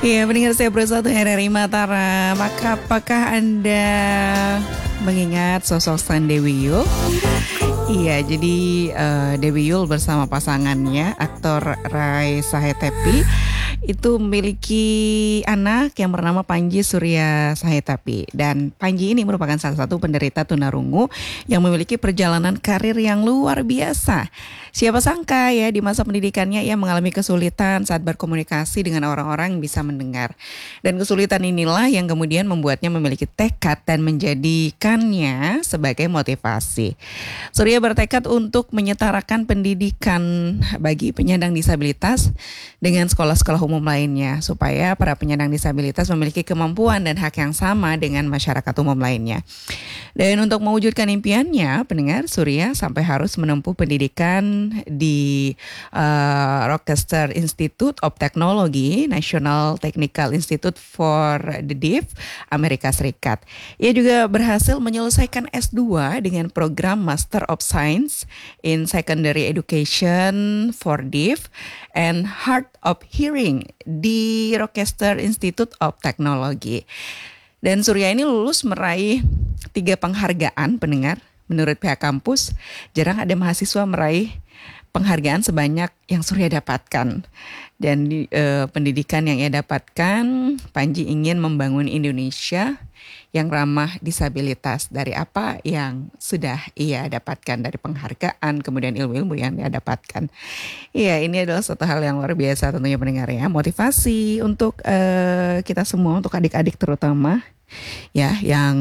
Iya, pendengar saya bersatu RRI Mataram. Maka apakah Anda mengingat sosok San Dewi Yul? Iya, jadi Dewi Yul bersama pasangannya, aktor Rai Sahetepi, itu memiliki anak yang bernama Panji Surya Sahetepi. Dan Panji ini merupakan salah satu penderita tunarungu yang memiliki perjalanan karir yang luar biasa. Siapa sangka ya di masa pendidikannya ia mengalami kesulitan saat berkomunikasi dengan orang-orang yang bisa mendengar. Dan kesulitan inilah yang kemudian membuatnya memiliki tekad dan menjadikannya sebagai motivasi. Surya bertekad untuk menyetarakan pendidikan bagi penyandang disabilitas dengan sekolah-sekolah umum lainnya supaya para penyandang disabilitas memiliki kemampuan dan hak yang sama dengan masyarakat umum lainnya. Dan untuk mewujudkan impiannya, pendengar, Surya sampai harus menempuh pendidikan di Rochester Institute of Technology, National Technical Institute for the Deaf, Amerika Serikat. Ia juga berhasil menyelesaikan S2 dengan program Master of Science in Secondary Education for Deaf and Hard of Hearing di Rochester Institute of Technology. Dan Surya ini lulus meraih 3 penghargaan, pendengar. Menurut pihak kampus, jarang ada mahasiswa meraih penghargaan sebanyak yang Surya dapatkan. Dan pendidikan yang ia dapatkan, Panji ingin membangun Indonesia yang ramah disabilitas dari apa yang sudah ia dapatkan dari penghargaan, kemudian ilmu-ilmu yang ia dapatkan. Iya, ini adalah satu hal yang luar biasa tentunya pendengar ya. Motivasi untuk kita semua, untuk adik-adik terutama ya yang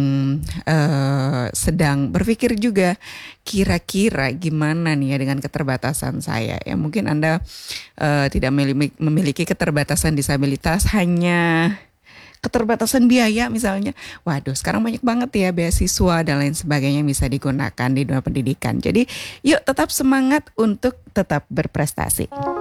sedang berpikir juga kira-kira gimana nih ya dengan keterbatasan saya ya. Mungkin Anda tidak memiliki keterbatasan disabilitas, hanya keterbatasan biaya misalnya. Waduh, sekarang banyak banget ya beasiswa dan lain sebagainya yang bisa digunakan di dunia pendidikan. Jadi yuk tetap semangat untuk tetap berprestasi.